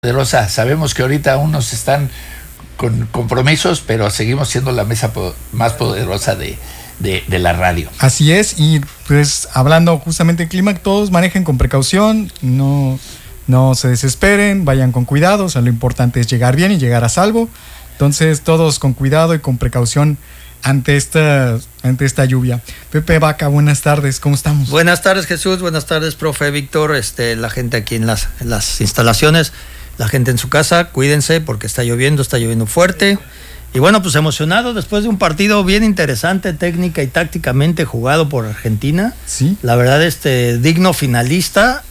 poderosa. Sabemos que ahorita unos están con compromisos, pero seguimos siendo la mesa más poderosa de la radio. Así es, y pues hablando justamente del clima, todos manejen con precaución, no se desesperen, vayan con cuidado, o sea, lo importante es llegar bien y llegar a salvo. Entonces todos con cuidado y con precaución ante esta lluvia. Pepe Vaca, buenas tardes, ¿cómo estamos? Buenas tardes, Jesús, buenas tardes, profe Víctor, la gente aquí en las instalaciones, la gente en su casa, cuídense porque está lloviendo fuerte. Y bueno, pues emocionado después de un partido bien interesante, técnica y tácticamente jugado por Argentina. Sí. La verdad, digno finalista.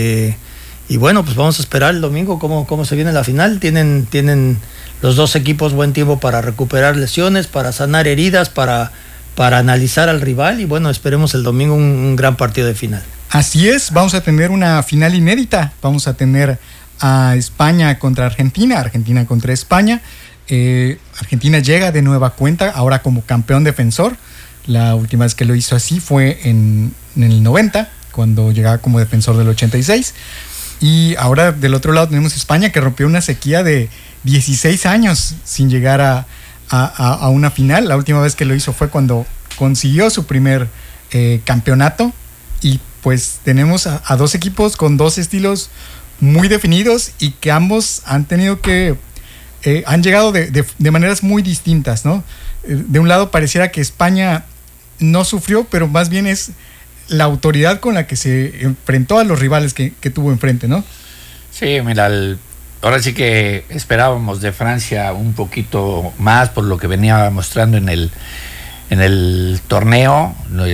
Y bueno, pues vamos a esperar el domingo cómo se viene la final. Tienen los dos equipos buen tiempo para recuperar lesiones, para sanar heridas, para analizar al rival. Y bueno, esperemos el domingo un gran partido de final. Así es, vamos a tener una final inédita. Vamos a tener a España contra Argentina, Argentina contra España. Argentina llega de nueva cuenta, ahora como campeón defensor. La última vez que lo hizo así fue en el 90, cuando llegaba como defensor del 86. Y ahora del otro lado tenemos España, que rompió una sequía de 16 años sin llegar a una final. La última vez que lo hizo fue cuando consiguió su primer campeonato. Y pues tenemos a dos equipos con dos estilos muy definidos y que ambos han tenido que han llegado de maneras muy distintas, ¿no? De un lado pareciera que España no sufrió, pero más bien es la autoridad con la que se enfrentó a los rivales que tuvo enfrente, ¿no? Sí, mira, ahora sí que esperábamos de Francia un poquito más por lo que venía mostrando en el torneo,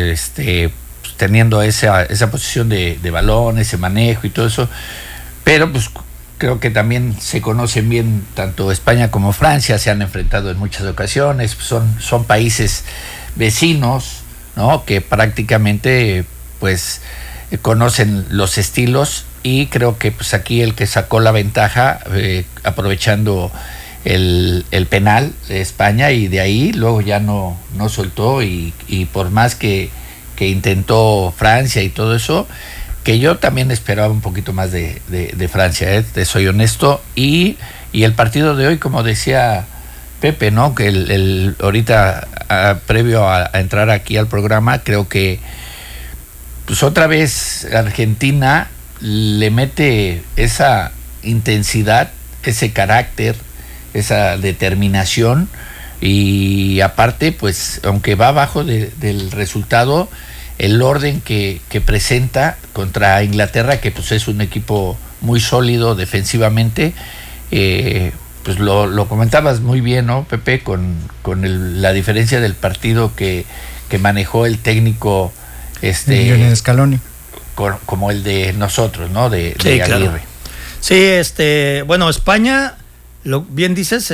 teniendo esa posición de balón, ese manejo y todo eso, pero pues creo que también se conocen bien tanto España como Francia, se han enfrentado en muchas ocasiones, son países vecinos, ¿no? Que prácticamente pues conocen los estilos, y creo que pues aquí el que sacó la ventaja aprovechando el penal de España, y de ahí luego ya no soltó, y por más que intentó Francia y todo eso, que yo también esperaba un poquito más de Francia, te soy honesto, y el partido de hoy, como decía Pepe, ¿no? Que ahorita previo a entrar aquí al programa, creo que pues otra vez Argentina le mete esa intensidad, ese carácter, esa determinación, y aparte pues aunque va abajo del resultado, el orden que presenta contra Inglaterra, que pues es un equipo muy sólido defensivamente, pues lo comentabas muy bien, ¿no, Pepe? Con la diferencia del partido que manejó el técnico Lionel Scaloni, como el de nosotros, ¿no? De sí, Aguirre. Claro. Sí, bueno, España, bien dices,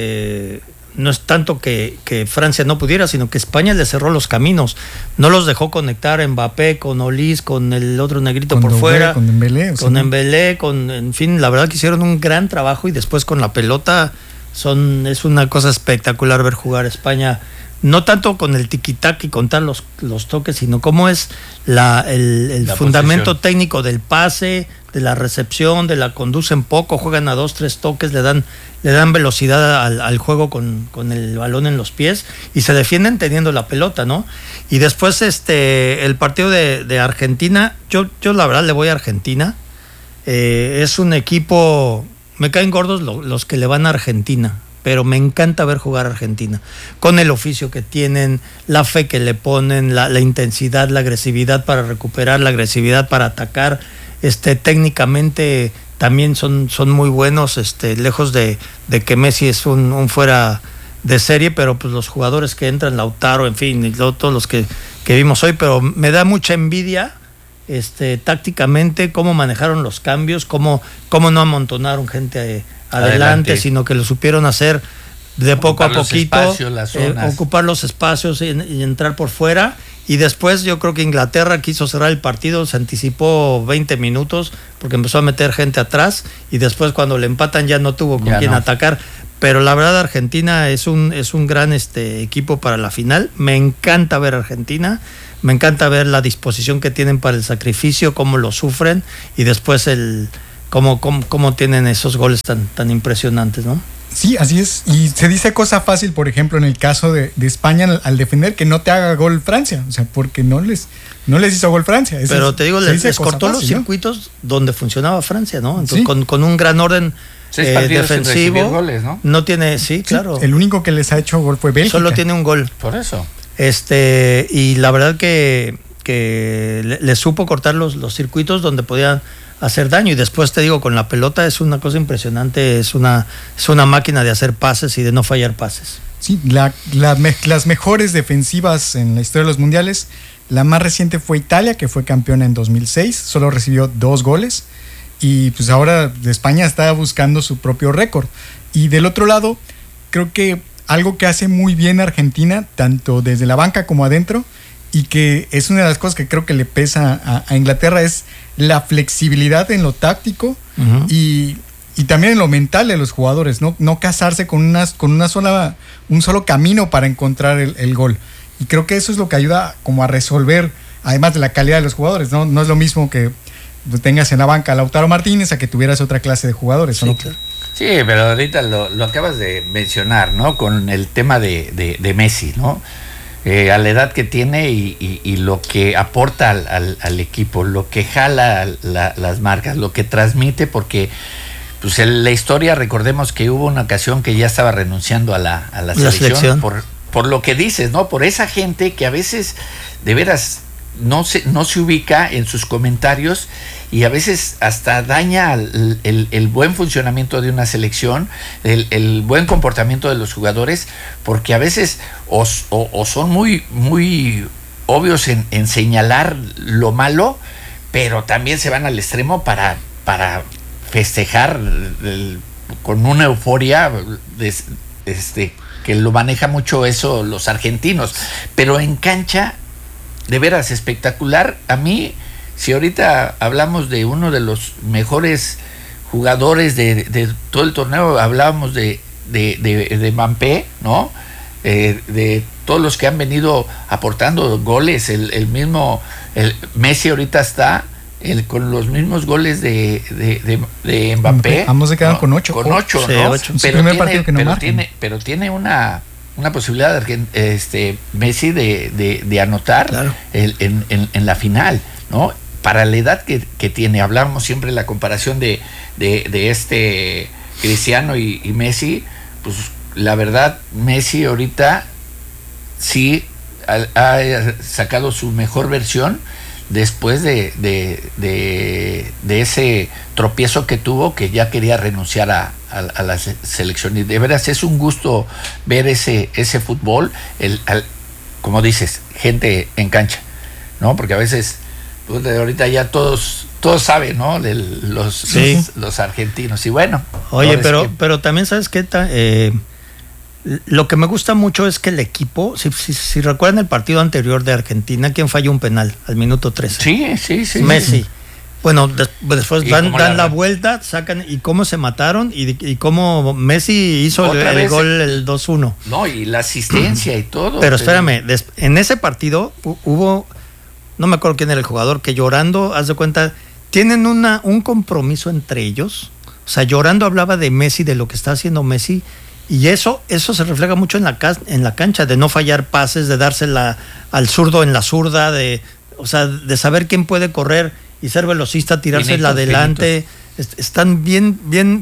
no es tanto que Francia no pudiera, sino que España le cerró los caminos, no los dejó conectar a Mbappé con Olís, con el otro negrito por fuera, con Dembélé, en fin, la verdad que hicieron un gran trabajo, y después con la pelota es una cosa espectacular ver jugar a España, no tanto con el tiquitac y contar los toques, sino cómo es el fundamento posición técnico del pase, de la recepción, de la conducen poco, juegan a 2-3 toques, le dan velocidad al juego con el balón en los pies, y se defienden teniendo la pelota, ¿no? Y después el partido de Argentina, yo la verdad le voy a Argentina. Es un equipo, me caen gordos los que le van a Argentina, pero me encanta ver jugar a Argentina, con el oficio que tienen, la fe que le ponen, la intensidad, la agresividad para recuperar, la agresividad para atacar, técnicamente también son muy buenos, lejos de que Messi es un fuera de serie, pero pues los jugadores que entran, Lautaro, en fin, y todos los que vimos hoy, pero me da mucha envidia tácticamente cómo manejaron los cambios, cómo no amontonaron gente adelante, sino que lo supieron hacer de poco a poquito, ocupar los espacios y entrar por fuera. Y después yo creo que Inglaterra quiso cerrar el partido, se anticipó 20 minutos porque empezó a meter gente atrás, y después cuando le empatan ya no tuvo con quién atacar. Pero la verdad Argentina es un gran equipo para la final. Me encanta ver a Argentina, me encanta ver la disposición que tienen para el sacrificio, cómo lo sufren, y después cómo tienen esos goles tan impresionantes, ¿no? Sí, así es. Y se dice cosa fácil, por ejemplo, en el caso de España al defender que no te haga gol Francia. O sea, porque no les hizo gol Francia. Pero te digo, les cortó fácil, los circuitos donde funcionaba Francia, ¿no? Entonces, sí, con un gran orden 6 partidos defensivo. Sin goles, ¿no? No tiene, sí, claro. El único que les ha hecho gol fue Bélgica. Solo tiene un gol. Por eso. Y la verdad que le supo cortar los circuitos donde podían hacer daño, y después te digo, con la pelota es una cosa impresionante, es una máquina de hacer pases y de no fallar pases. Sí, las mejores defensivas en la historia de los mundiales, la más reciente fue Italia, que fue campeona en 2006, solo recibió 2 goles, y pues ahora España está buscando su propio récord. Y del otro lado, creo que algo que hace muy bien Argentina, tanto desde la banca como adentro, y que es una de las cosas que creo que le pesa a Inglaterra, es la flexibilidad en lo táctico, uh-huh, y también en lo mental de los jugadores, no casarse con un solo camino para encontrar el gol. Y creo que eso es lo que ayuda como a resolver, además de la calidad de los jugadores, no es lo mismo que tengas en la banca a Lautaro Martínez a que tuvieras otra clase de jugadores. Sí, ¿no? Claro. Sí, pero ahorita lo acabas de mencionar, ¿no? Con el tema de Messi, ¿no? A la edad que tiene y lo que aporta al equipo, lo que jala las marcas, lo que transmite, porque pues en la historia, recordemos que hubo una ocasión que ya estaba renunciando a la selección por lo que dices, ¿no? Por esa gente que a veces de veras no se ubica en sus comentarios y a veces hasta daña el buen funcionamiento de una selección, el buen comportamiento de los jugadores, porque a veces o son muy, muy obvios en señalar lo malo, pero también se van al extremo para festejar con una euforia que lo maneja mucho eso los argentinos, pero en cancha de veras espectacular. A mí, si ahorita hablamos de uno de los mejores jugadores de todo el torneo, hablábamos de Mbappé, ¿no? De todos los que han venido aportando goles, el mismo Messi ahorita está con los mismos goles de Mbappé. Ambos se quedan, ¿no? Con 8. Con 8, sí, ¿no? 8. Pero tiene una posibilidad de Messi de anotar, claro, en la final, ¿no? Para la edad que tiene. Hablamos siempre de la comparación de Cristiano y Messi. Pues la verdad, Messi ahorita sí ha sacado su mejor versión después de ese tropiezo que tuvo, que ya quería renunciar a la selección. Y de veras es un gusto ver ese fútbol, como dices, gente en cancha, ¿no? Porque a veces, pues, ahorita ya todos saben, ¿no? Los argentinos. Y bueno. Oye, pero también, ¿sabes qué? Lo que me gusta mucho es que el equipo, si recuerdan el partido anterior de Argentina, ¿quién falló un penal al minuto 13? Sí. Messi. Bueno, después dan la vuelta, sacan, y cómo se mataron, y cómo Messi hizo el gol, el 2-1. No, y la asistencia y todo. Pero espérame, en ese partido hubo, no me acuerdo quién era el jugador, que llorando, haz de cuenta, tienen un compromiso entre ellos. O sea, llorando hablaba de Messi, de lo que está haciendo Messi. Y eso se refleja mucho en la cancha, de no fallar pases, de dársela al zurdo en la zurda, de saber quién puede correr y ser velocista, tirársela adelante. Están bien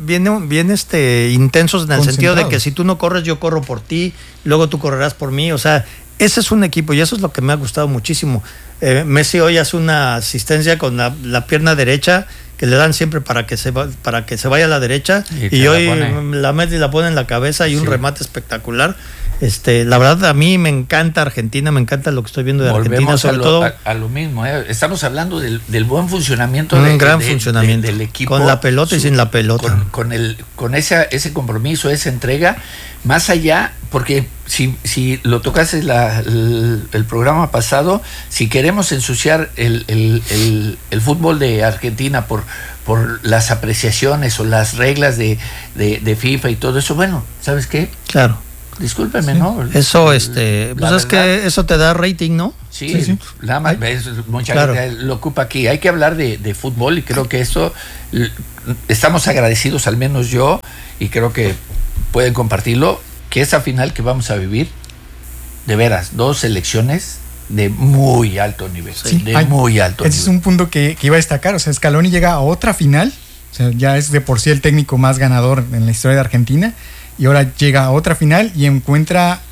intensos en el sentido de que si tú no corres, yo corro por ti, luego tú correrás por mí. O sea, ese es un equipo, y eso es lo que me ha gustado muchísimo. Messi hoy hace una asistencia con la pierna derecha, que le dan siempre para que se vaya a la derecha, y hoy la mete y la pone en la cabeza, y un remate espectacular. La verdad, a mí me encanta Argentina, me encanta lo que estoy viendo de Argentina, sobre todo a lo mismo, estamos hablando del buen funcionamiento, funcionamiento del equipo, con la pelota y sin la pelota, con ese compromiso, esa entrega, más allá, porque si lo tocaste el programa pasado, si queremos ensuciar el fútbol de Argentina por las apreciaciones o las reglas de FIFA y todo eso, bueno, ¿sabes qué? Claro. discúlpenme, Sí. ¿no? Eso, pues es que eso te da rating, ¿no? Sí, nada más, mucha gente lo ocupa aquí. Hay que hablar de fútbol y creo que eso estamos agradecidos, al menos yo, y creo que pueden compartirlo, que esa final que vamos a vivir, de veras, 2 selecciones de muy alto nivel. Muy alto nivel. Ese es un punto que iba a destacar. O sea, Scaloni llega a otra final. O sea, ya es de por sí el técnico más ganador en la historia de Argentina. Y ahora llega a otra final y encuentra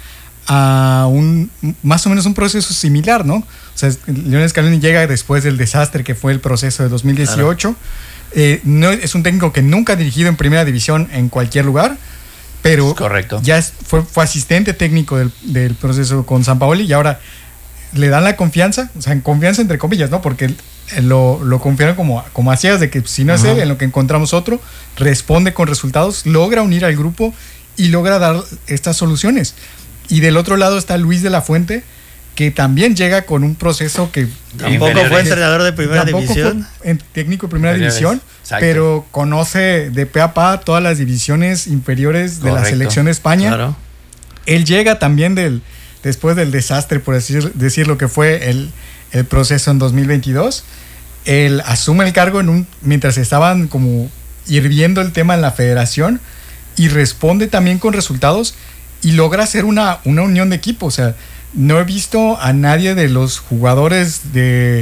a más o menos un proceso similar, ¿no? O sea, Lionel Scaloni llega después del desastre que fue el proceso de 2018. Claro. No, es un técnico que nunca ha dirigido en primera división en cualquier lugar, pero ya fue asistente técnico del proceso con Sampaoli y ahora le dan la confianza, o sea, en confianza entre comillas, ¿no? Porque lo confiaron como hacías, de que si no es él, en lo que encontramos otro, responde con resultados, logra unir al grupo y logra dar estas soluciones. Y del otro lado está Luis de la Fuente, que también llega con un proceso que tampoco fue entrenador de primera división, técnico de primera división, pero conoce de pe a pa todas las divisiones inferiores de la selección de España. Claro. Él llega también después del desastre, por decir lo que fue el proceso en 2022. Él asume el cargo mientras estaban como hirviendo el tema en la federación y responde también con resultados y logra hacer una unión de equipo. O sea, no he visto a nadie de los jugadores de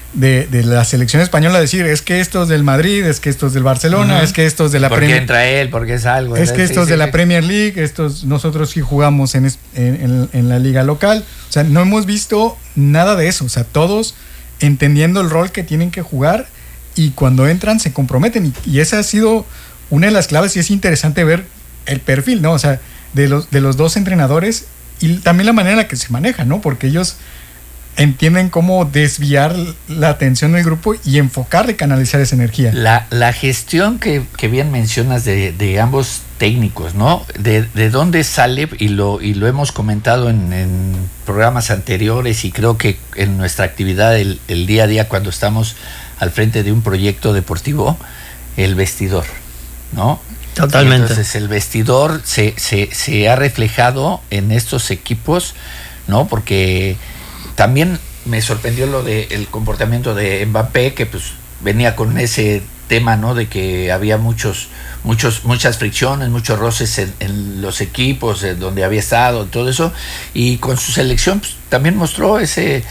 la selección española decir, es que estos del Madrid, es que estos del Barcelona, es que estos de la Premier League. ¿Por qué entra él? ¿Por qué es algo? Es que estos de la Premier League, nosotros sí jugamos en la liga local. O sea, no hemos visto nada de eso. O sea, todos entendiendo el rol que tienen que jugar y cuando entran se comprometen. Y esa ha sido una de las claves y es interesante ver el perfil, ¿no? O sea, de los 2 entrenadores y también la manera en la que se manejan, ¿no? Porque ellos entienden cómo desviar la atención del grupo y enfocarle, canalizar esa energía. La gestión que bien mencionas de ambos técnicos, ¿no? De dónde sale, y lo hemos comentado en programas anteriores y creo que en nuestra actividad el día a día cuando estamos al frente de un proyecto deportivo, el vestidor, ¿no? Totalmente. Entonces el vestidor se ha reflejado en estos equipos, ¿no? Porque también me sorprendió lo del comportamiento de Mbappé, que pues venía con ese tema, ¿no? De que había muchas fricciones, muchos roces en los equipos donde había estado, todo eso, y con su selección pues, también mostró ese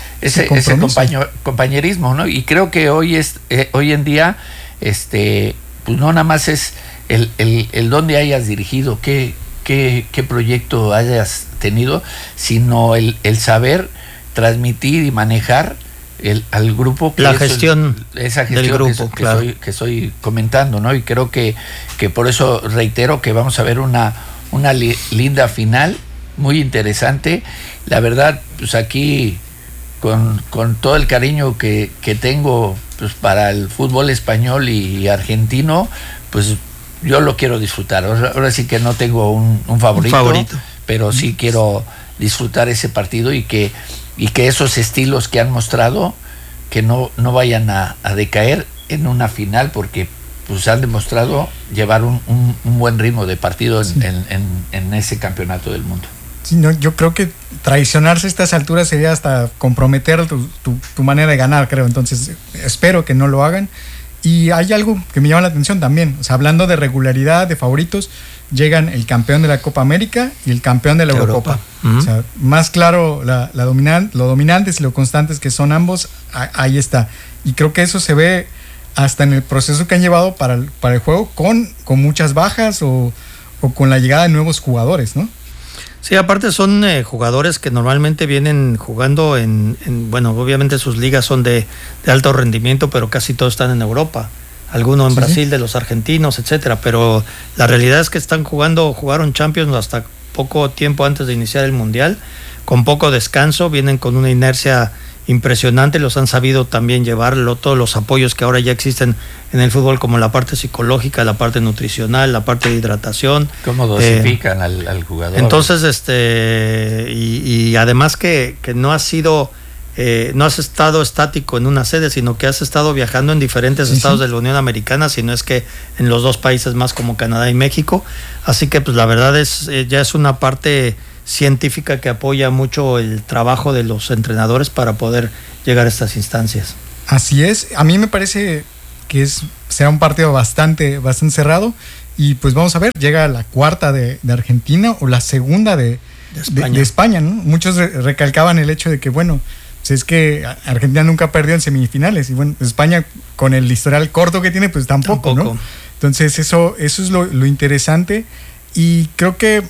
compañerismo, ¿no? Y creo que hoy en día, pues no nada más es el dónde hayas dirigido, qué proyecto hayas tenido, sino el saber transmitir y manejar al grupo, la gestión, esa gestión del grupo, que estoy comentando, ¿no? Y creo que por eso reitero que vamos a ver una linda final, muy interesante. La verdad, pues aquí con todo el cariño que tengo pues para el fútbol español y argentino, pues yo lo quiero disfrutar. Ahora sí que no tengo un favorito, pero sí quiero disfrutar ese partido y que esos estilos que han mostrado que no vayan a decaer en una final, porque pues han demostrado llevar un buen ritmo de partido en ese campeonato del mundo. Sí, no, yo creo que traicionarse a estas alturas sería hasta comprometer tu manera de ganar, creo. Entonces espero que no lo hagan. Y hay algo que me llama la atención también. O sea, hablando de regularidad, de favoritos, llegan el campeón de la Copa América y el campeón de la Eurocopa. O sea, más claro lo dominantes y lo constantes que son ambos, ahí está. Y creo que eso se ve hasta en el proceso que han llevado para el juego con muchas bajas o con la llegada de nuevos jugadores, ¿no? Sí, aparte son jugadores que normalmente vienen jugando bueno, obviamente sus ligas son de alto rendimiento, pero casi todos están en Europa. Algunos en Brasil, de los argentinos, etcétera. Pero la realidad es que jugaron Champions hasta poco tiempo antes de iniciar el Mundial, con poco descanso, vienen con una inercia impresionante, los han sabido también llevarlo, todos los apoyos que ahora ya existen en el fútbol, como la parte psicológica, la parte nutricional, la parte de hidratación. ¿Cómo dosifican al jugador? Entonces, y además que no ha sido no has estado estático en una sede, sino que has estado viajando en diferentes estados de la Unión Americana, si no es que en los dos países más como Canadá y México. Así que pues la verdad es ya es una parte científica que apoya mucho el trabajo de los entrenadores para poder llegar a estas instancias. Así es, a mí me parece que será un partido bastante cerrado, y pues vamos a ver, llega la cuarta de Argentina o la segunda de España, ¿no? Muchos recalcaban el hecho de que, bueno, pues es que Argentina nunca perdió en semifinales, y bueno, España con el historial corto que tiene, pues tampoco. ¿No? Entonces eso es lo interesante, y creo que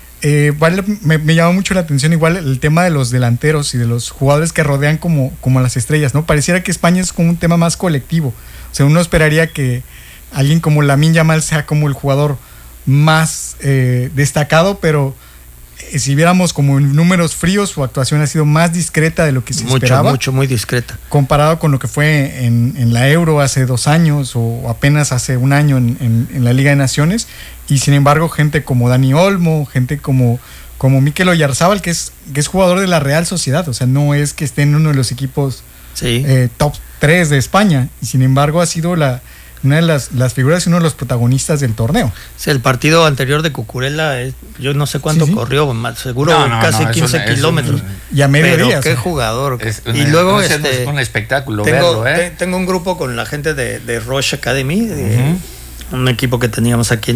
me llama mucho la atención igual el tema de los delanteros y de los jugadores que rodean como las estrellas, ¿no? Pareciera que España es como un tema más colectivo. O sea, uno esperaría que alguien como Lamine Yamal sea como el jugador más destacado, pero si viéramos como en números fríos, su actuación ha sido más discreta de lo que se esperaba. Muy discreta. Comparado con lo que fue en la Euro hace 2 años o apenas hace 1 año en la Liga de Naciones. Y sin embargo, gente como Dani Olmo, gente como Mikel Oyarzabal, que es jugador de la Real Sociedad. O sea, no es que esté en uno de los equipos top 3 de España. Y sin embargo, ha sido una de las figuras y uno de los protagonistas del torneo. Sí, el partido anterior de Cucurella, yo no sé cuánto corrió, seguro casi 15 kilómetros. Y a mediodía. Pero qué jugador. Y luego es un espectáculo verlo, verlo. Tengo un grupo con la gente de Roche Academy, un equipo que teníamos aquí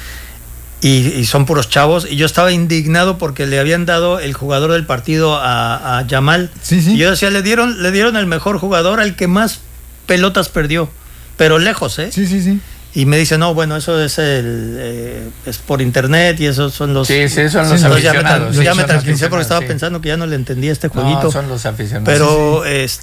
y son puros chavos, y yo estaba indignado porque le habían dado el jugador del partido a Yamal. Y yo decía, le dieron el mejor jugador al que más pelotas perdió, pero lejos, ¿eh? Sí. Y me dice, no, bueno, eso es es por internet, y esos son los... Sí, son los aficionados. Ya me tranquilicé porque estaba pensando que ya no le entendía este jueguito. No, son los aficionados. Pero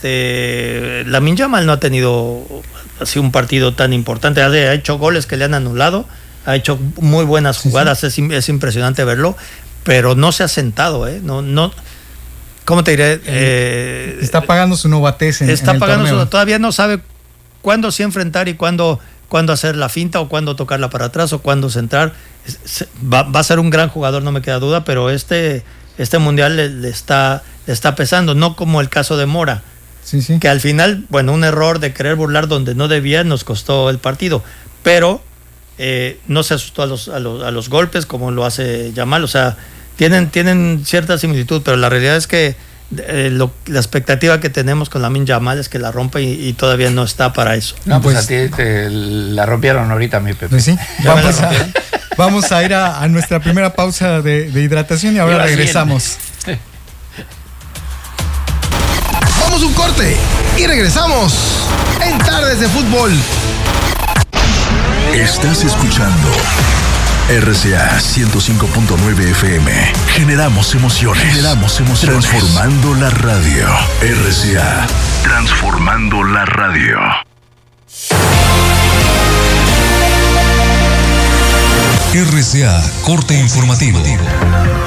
Lamine Yamal no ha tenido así un partido tan importante. Ha hecho goles que le han anulado, ha hecho muy buenas jugadas, es impresionante verlo, pero no se ha sentado, no. ¿Cómo te diré? Está pagando su novatez en el torneo. Todavía no sabe cuándo sí enfrentar y cuándo hacer la finta, o cuándo tocarla para atrás, o cuándo centrar. Va a ser un gran jugador, no me queda duda, pero este mundial le está pesando, no como el caso de Mora, que al final, bueno, un error de querer burlar donde no debía nos costó el partido, pero no se asustó a los golpes como lo hace Yamal. O sea, tienen cierta similitud, pero la realidad es que la expectativa que tenemos con Lamine Yamal es que la rompa, y todavía no está para eso. No, pues a ti la rompieron ahorita, mi Pepe. Pues sí, vamos a ir a nuestra primera pausa de hidratación, y ahora regresamos. Vamos a un corte y regresamos en Tardes de Fútbol. Estás escuchando RCA 105.9 FM. Generamos emociones. Transformando la radio. RCA. Transformando la radio. RCA, corte informativo.